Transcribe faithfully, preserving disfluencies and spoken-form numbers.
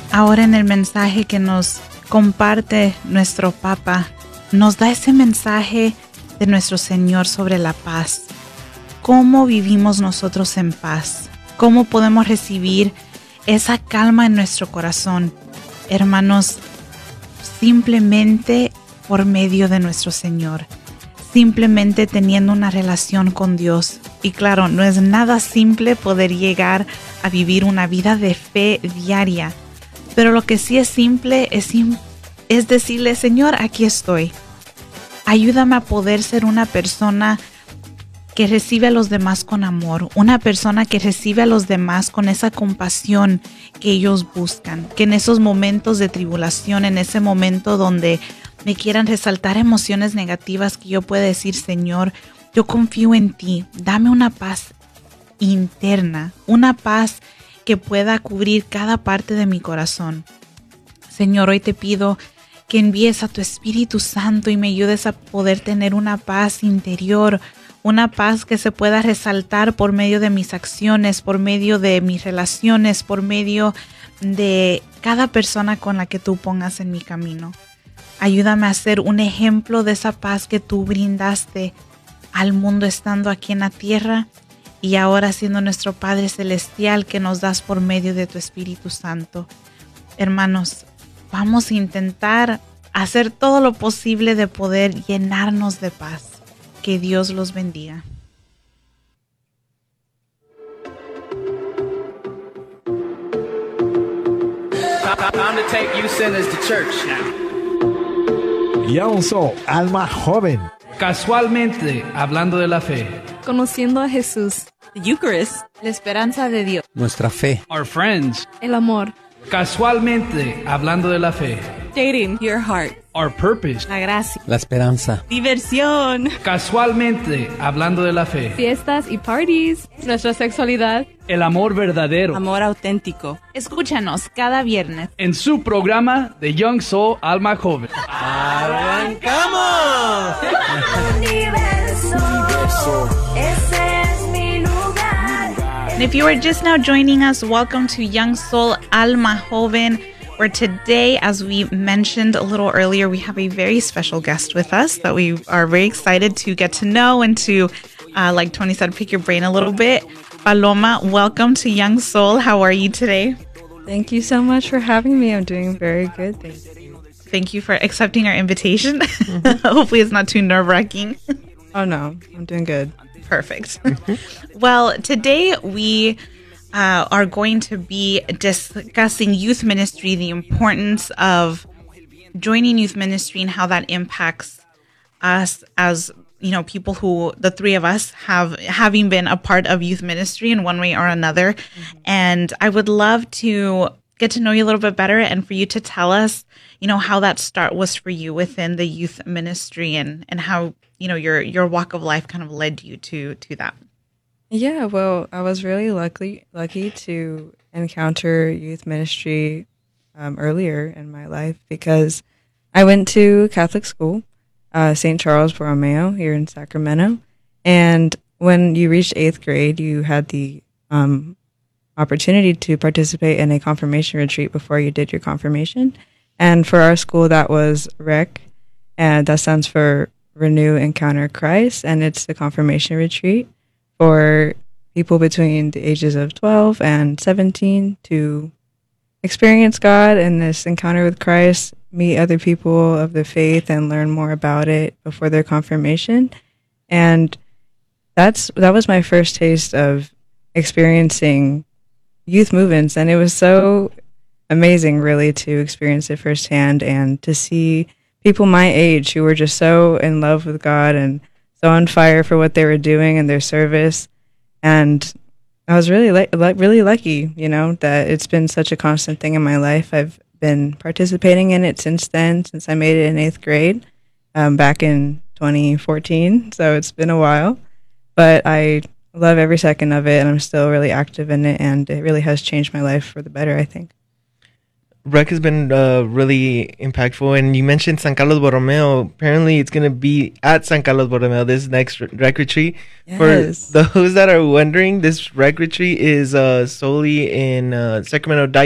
ahora en el mensaje que nos comparte nuestro Papa, nos da ese mensaje de nuestro Señor sobre la paz. ¿Cómo vivimos nosotros en paz? ¿Cómo podemos recibir esa calma en nuestro corazón? Hermanos, simplemente por medio de nuestro Señor, simplemente teniendo una relación con Dios. Y claro, no es nada simple poder llegar a vivir una vida de fe diaria, pero lo que sí es simple es, es decirle, Señor, aquí estoy. Ayúdame a poder ser una persona que recibe a los demás con amor, una persona que recibe a los demás con esa compasión que ellos buscan, que en esos momentos de tribulación, en ese momento donde me quieran resaltar emociones negativas, que yo pueda decir, Señor, yo confío en ti, dame una paz interna, una paz que pueda cubrir cada parte de mi corazón. Señor, hoy te pido que envíes a tu Espíritu Santo y me ayudes a poder tener una paz interior, una paz que se pueda resaltar por medio de mis acciones, por medio de mis relaciones, por medio de cada persona con la que tú pongas en mi camino. Ayúdame a ser un ejemplo de esa paz que tú brindaste al mundo estando aquí en la tierra y ahora siendo nuestro Padre Celestial que nos das por medio de tu Espíritu Santo. Hermanos, vamos a intentar hacer todo lo posible de poder llenarnos de paz. Que Dios los bendiga. Time to take you sinners to church now. Young Soul, alma joven. Casualmente, hablando de la fe. Conociendo a Jesús. The Eucharist. La esperanza de Dios. Nuestra fe. Our friends. El amor. Casualmente, hablando de la fe. Dating. Your heart. Our purpose. La gracia. La esperanza. Diversión. Casualmente, hablando de la fe. Fiestas y parties. Nuestra sexualidad. El amor verdadero. Amor auténtico. Escúchanos cada viernes En su programa de Young Soul Alma Joven. ¡Arrancamos! Universo, ese es mi lugar. And if you are just now joining us, welcome to Young Soul Alma Joven, where today, as we mentioned a little earlier, we have a very special guest with us that we are very excited to get to know and to, uh, like Tony said, pick your brain a little bit. Paloma, welcome to Young Soul. How are you today? Thank you so much for having me. I'm doing very good. Thank you. Thank you for accepting our invitation. Mm-hmm. Hopefully it's not too nerve-wracking. Oh, no. I'm doing good. Perfect. Well, today we uh, are going to be discussing youth ministry, the importance of joining youth ministry and how that impacts us as, you know, people who, the three of us, have having been a part of youth ministry in one way or another. Mm-hmm. And I would love to get to know you a little bit better and for you to tell us, you know, how that start was for you within the youth ministry and, and how, you know, your your walk of life kind of led you to to that. Yeah, well, I was really lucky lucky to encounter youth ministry um, earlier in my life because I went to Catholic school, uh, Saint Charles Borromeo here in Sacramento, and when you reached eighth grade, you had the um, opportunity to participate in a confirmation retreat before you did your confirmation. And for our school, that was R E C, and that stands for Renew Encounter Christ, and it's the confirmation retreat for people between the ages of twelve and seventeen to experience God and this encounter with Christ, meet other people of the faith, and learn more about it before their confirmation. And that's that was my first taste of experiencing youth movements, and it was so amazing, really, to experience it firsthand and to see people my age who were just so in love with God and so on fire for what they were doing and their service. And I was really, li- li- really lucky, you know, that it's been such a constant thing in my life. I've been participating in it since then, since I made it in eighth grade, um, back in twenty fourteen. So it's been a while, but I love every second of it, and I'm still really active in it, and it really has changed my life for the better, I think. R E C has been uh, really impactful, and you mentioned San Carlos Borromeo. Apparently, it's going to be at San Carlos Borromeo this next R E C retreat. Yes. For those that are wondering, this R E C retreat is uh, solely in uh, Sacramento